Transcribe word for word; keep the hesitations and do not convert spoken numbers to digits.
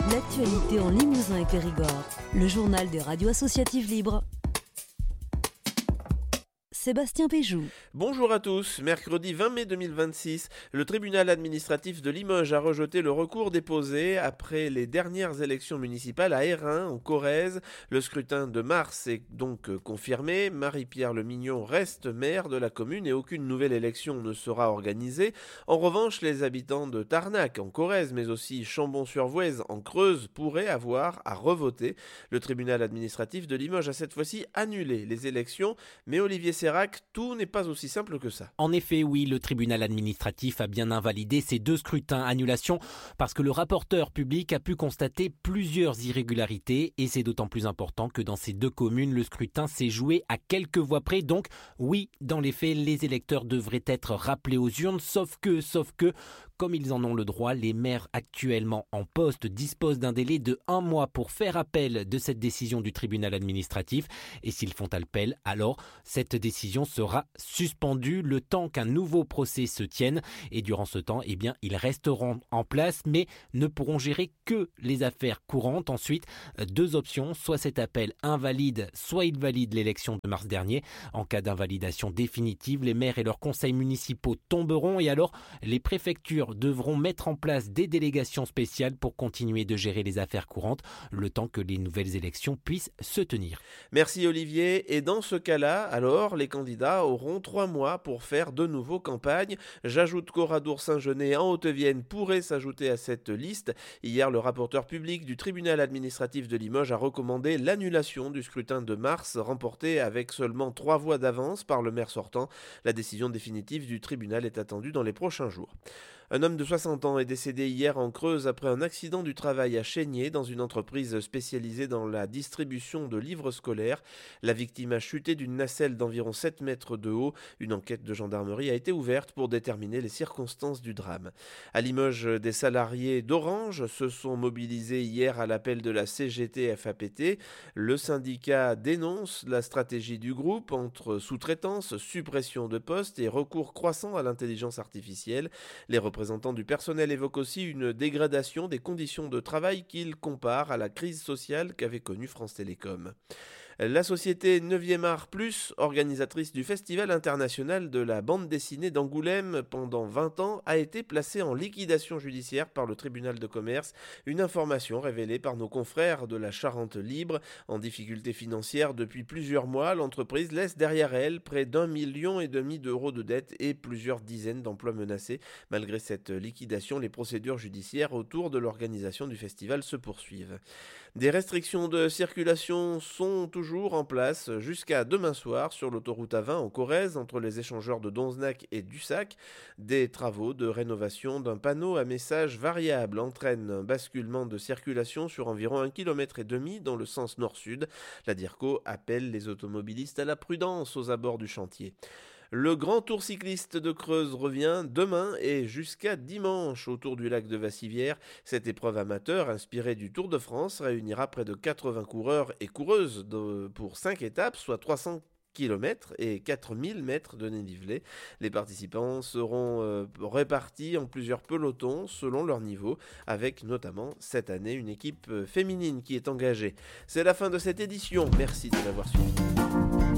L'actualité en Limousin et Périgord. Le journal des radios associatives libres. Sébastien Péjou. Bonjour à tous. Mercredi vingt mai deux mille vingt-six, le tribunal administratif de Limoges a rejeté le recours déposé après les dernières élections municipales à Ayrin, en Corrèze. Le scrutin de mars est donc confirmé. Marie-Pierre Lemignon reste maire de la commune et aucune nouvelle élection ne sera organisée. En revanche, les habitants de Tarnac, en Corrèze, mais aussi Chambon-sur-Voueize, en Creuse, pourraient avoir à revoter. Le tribunal administratif de Limoges a cette fois-ci annulé les élections, mais Olivier Serra, tout n'est pas aussi simple que ça. En effet, oui, le tribunal administratif a bien invalidé ces deux scrutins annulations parce que le rapporteur public a pu constater plusieurs irrégularités et c'est d'autant plus important que dans ces deux communes, le scrutin s'est joué à quelques voix près. Donc, oui, dans les faits, les électeurs devraient être rappelés aux urnes, sauf que, sauf que, comme ils en ont le droit, les maires actuellement en poste disposent d'un délai de un mois pour faire appel de cette décision du tribunal administratif. Et s'ils font appel, alors cette décision sera suspendue le temps qu'un nouveau procès se tienne. Et durant ce temps, eh bien, ils resteront en place, mais ne pourront gérer que les affaires courantes. Ensuite, deux options, soit cet appel invalide, soit il valide l'élection de mars dernier. En cas d'invalidation définitive, les maires et leurs conseils municipaux tomberont et alors les préfectures devront mettre en place des délégations spéciales pour continuer de gérer les affaires courantes, le temps que les nouvelles élections puissent se tenir. Merci Olivier. Et dans ce cas-là, alors, les candidats auront trois mois pour faire de nouveau campagne. J'ajoute qu'Oradour-Saint-Genès en Haute-Vienne pourrait s'ajouter à cette liste. Hier, le rapporteur public du tribunal administratif de Limoges a recommandé l'annulation du scrutin de mars, remporté avec seulement trois voix d'avance par le maire sortant. La décision définitive du tribunal est attendue dans les prochains jours. Un homme de soixante ans est décédé hier en Creuse après un accident du travail à Chénier dans une entreprise spécialisée dans la distribution de livres scolaires. La victime a chuté d'une nacelle d'environ sept mètres de haut. Une enquête de gendarmerie a été ouverte pour déterminer les circonstances du drame. À Limoges, des salariés d'Orange se sont mobilisés hier à l'appel de la C G T F A P T. Le syndicat dénonce la stratégie du groupe entre sous-traitance, suppression de postes et recours croissant à l'intelligence artificielle. Les représentants du personnel évoquent aussi une dégradation des conditions de travail qu'ils comparent à la crise sociale qu'avait connue France Télécom. La société neuvième Art Plus, organisatrice du Festival international de la bande dessinée d'Angoulême pendant vingt ans, a été placée en liquidation judiciaire par le tribunal de commerce. Une information révélée par nos confrères de la Charente Libre. En difficulté financière depuis plusieurs mois, l'entreprise laisse derrière elle près d'un million et demi d'euros de dettes et plusieurs dizaines d'emplois menacés. Malgré cette liquidation, les procédures judiciaires autour de l'organisation du festival se poursuivent. Des restrictions de circulation sont toujours en place jusqu'à demain soir sur l'autoroute A vingt en Corrèze entre les échangeurs de Donzenac et Dussac. Des travaux de rénovation d'un panneau à message variable entraînent un basculement de circulation sur environ un kilomètre et demi dans le sens nord-sud. La DIRCO appelle les automobilistes à la prudence aux abords du chantier. Le grand tour cycliste de Creuse revient demain et jusqu'à dimanche autour du lac de Vassivière. Cette épreuve amateur, inspirée du Tour de France, réunira près de quatre-vingts coureurs et coureuses de, pour cinq étapes, soit trois cents kilomètres et quatre mille mètres de dénivelé. Les participants seront euh, répartis en plusieurs pelotons selon leur niveau, avec notamment cette année une équipe féminine qui est engagée. C'est la fin de cette édition. Merci de l'avoir suivi.